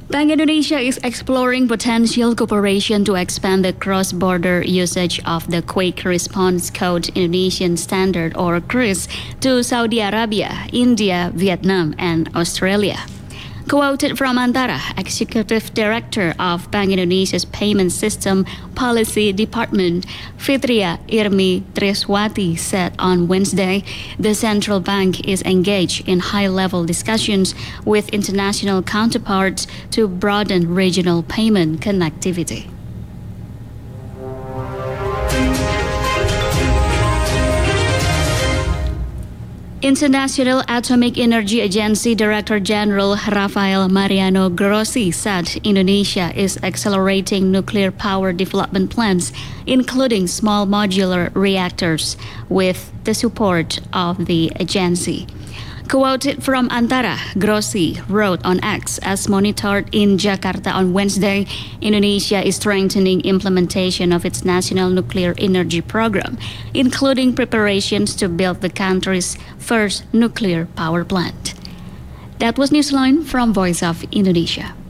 Bank Indonesia is exploring potential cooperation to expand the cross-border usage of the Quick Response Code Indonesian Standard or CRIS to Saudi Arabia, India, Vietnam, and Australia. Quoted from Antara, Executive Director of Bank Indonesia's Payment System Policy Department, Fitria Irmi Triswati, said on Wednesday the central bank is engaged in high-level discussions with international counterparts to broaden regional payment connectivity. International Atomic Energy Agency Director General Rafael Mariano Grossi said Indonesia is accelerating nuclear power development plans, including small modular reactors, with the support of the agency. Quoted from Antara, Grossi wrote on X, as monitored in Jakarta on Wednesday, Indonesia is strengthening implementation of its national nuclear energy program, including preparations to build the country's first nuclear power plant. That was Newsline from Voice of Indonesia.